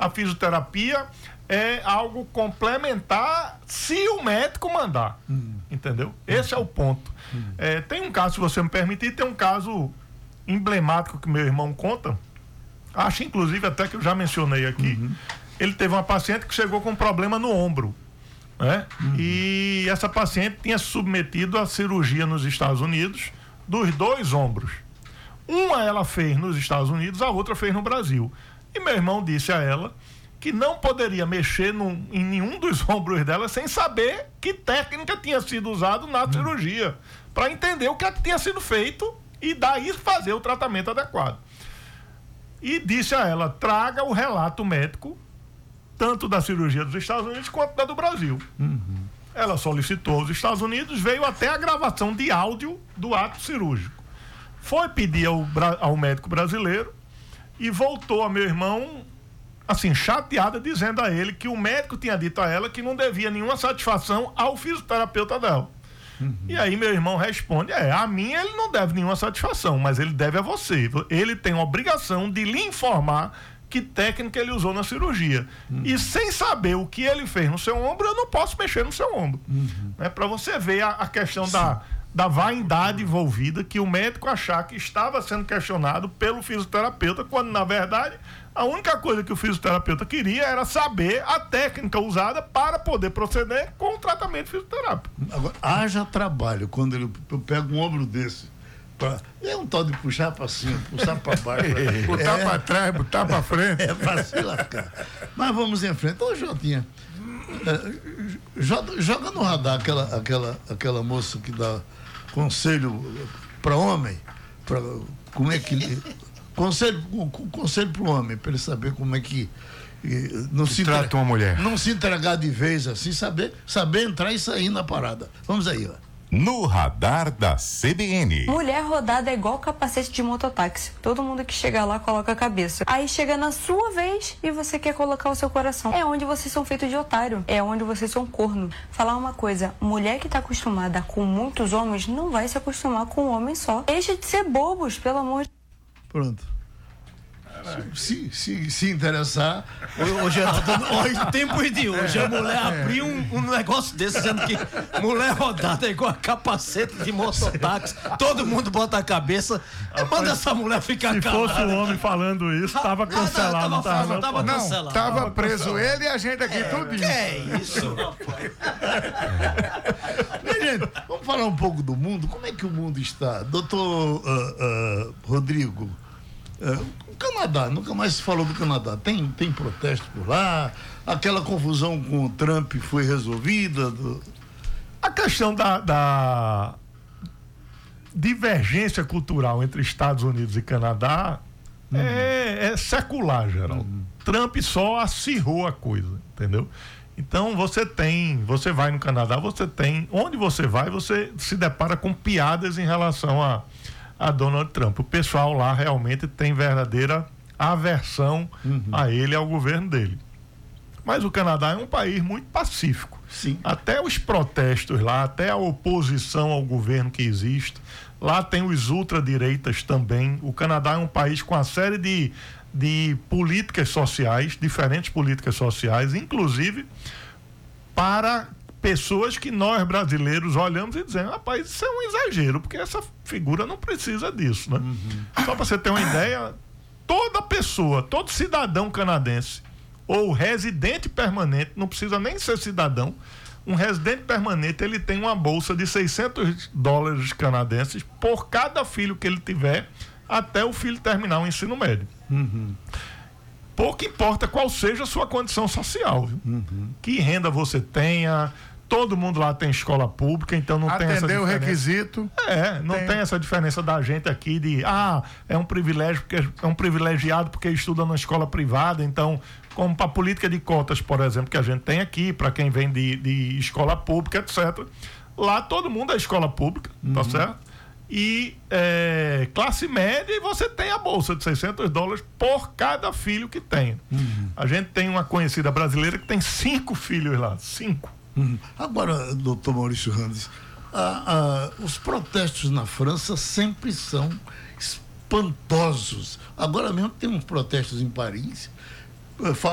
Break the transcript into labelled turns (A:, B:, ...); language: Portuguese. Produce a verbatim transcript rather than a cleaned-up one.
A: A fisioterapia é algo complementar se o médico mandar, hum. entendeu? Esse é o ponto. Hum. É, tem um caso, se você me permitir, tem um caso emblemático que meu irmão conta, acho inclusive até que eu já mencionei aqui. Uhum. Ele teve uma paciente que chegou com um problema no ombro, né? Uhum. E essa paciente tinha se submetido à cirurgia nos Estados Unidos dos dois ombros. Uma ela fez nos Estados Unidos, a outra fez no Brasil. E meu irmão disse a ela que não poderia mexer num, em nenhum dos ombros dela sem saber que técnica tinha sido usada na uhum. cirurgia, para entender o que, é que tinha sido feito e daí fazer o tratamento adequado. E disse a ela, traga o relato médico, tanto da cirurgia dos Estados Unidos quanto da do Brasil. Uhum. Ela solicitou aos Estados Unidos, veio até a gravação de áudio do ato cirúrgico. Foi pedir ao, ao médico brasileiro e voltou a meu irmão, assim, chateada, dizendo a ele que o médico tinha dito a ela que não devia nenhuma satisfação ao fisioterapeuta dela. Uhum. E aí meu irmão responde, é, a mim ele não deve nenhuma satisfação, mas ele deve a você. Ele tem a obrigação de lhe informar que técnica ele usou na cirurgia. Uhum. E sem saber o que ele fez no seu ombro, eu não posso mexer no seu ombro. Uhum. É para você ver a, a questão da, da vaidade envolvida, que o médico achar que estava sendo questionado pelo fisioterapeuta, quando na verdade a única coisa que o fisioterapeuta queria era saber a técnica usada para poder proceder com o tratamento fisioterápico.
B: Agora, haja trabalho quando ele pega um ombro desse. Pra, é um tal de puxar para cima, puxar para baixo.
C: É, botar é, para trás, botar para frente.
B: É para se lascar. Mas vamos em frente. Ô, Jotinha, é, joga, joga no radar aquela, aquela, aquela moça que dá conselho para homem, pra, como é que. Conselho, conselho para o homem, para ele saber como é que. Não se
C: trata
B: entre,
C: uma mulher.
B: Não se entregar de vez assim, saber, saber entrar e sair na parada. Vamos aí, ó.
D: No radar da C B N.
E: Mulher rodada é igual capacete de mototáxi. Todo mundo que chega lá coloca a cabeça. Aí chega na sua vez e você quer colocar o seu coração. É onde vocês são feitos de otário. É onde vocês são corno. Falar uma coisa, mulher que tá acostumada com muitos homens não vai se acostumar com um homem só. Deixa de ser bobos, pelo amor de...
B: Pronto. Se, se, se interessar, hoje, hoje tempos de hoje, a mulher abrir um, um negócio desse, dizendo que mulher rodada é igual a capacete de mototáxi, todo mundo bota a cabeça, rapaz, manda essa mulher ficar
A: se
B: calada.
A: Se fosse o homem falando isso, tava cancelado.
B: Ah, não, tava,
A: não,
B: tava,
C: não,
B: cancelado.
C: Tava, tava preso
A: cancelado.
C: Ele e a gente aqui, é, tudo isso.
B: Que é isso, rapaz? Gente, vamos falar um pouco do mundo. Como é que o mundo está? Doutor uh, uh, Rodrigo, uh, o Canadá, nunca mais se falou do Canadá. Tem, tem protesto por lá? Aquela confusão com o Trump foi resolvida? Do...
A: A questão da, da divergência cultural entre Estados Unidos e Canadá uhum. é, é secular, Geraldo. Uhum. Trump só acirrou a coisa, entendeu? Então você tem, você vai no Canadá, você tem, onde você vai, você se depara com piadas em relação a a Donald Trump. O pessoal lá realmente tem verdadeira aversão uhum. a ele e ao governo dele. Mas o Canadá é um país muito pacífico.
B: Sim.
A: Até os protestos lá, até a oposição ao governo que existe, lá tem os ultradireitas também. O Canadá é um país com uma série de, de políticas sociais, diferentes políticas sociais, inclusive para pessoas que nós brasileiros olhamos e dizemos, rapaz, isso é um exagero, porque essa figura não precisa disso, né? Uhum. Só para você ter uma ideia, toda pessoa, todo cidadão canadense ou residente permanente, não precisa nem ser cidadão, um residente permanente, ele tem uma bolsa de seiscentos dólares canadenses por cada filho que ele tiver até o filho terminar o ensino médio. Uhum. Pouco importa qual seja a sua condição social, viu? Uhum. Que renda você tenha, todo mundo lá tem escola pública, então não
C: Atender
A: tem essa diferença.
C: o requisito.
A: É, não tem. tem essa diferença da gente aqui de, ah, é um privilégio, porque é um privilegiado porque estuda na escola privada, então, como para a política de cotas, por exemplo, que a gente tem aqui, para quem vem de, de escola pública, etcétera. Lá todo mundo é escola pública, uhum. tá certo? E é, classe média, e você tem a bolsa de seiscentos dólares por cada filho que tem. Uhum. A gente tem uma conhecida brasileira que tem cinco filhos lá, cinco.
B: Uhum. Agora, doutor Maurício Randes, ah, ah, os protestos na França sempre são espantosos. Agora mesmo tem uns protestos em Paris,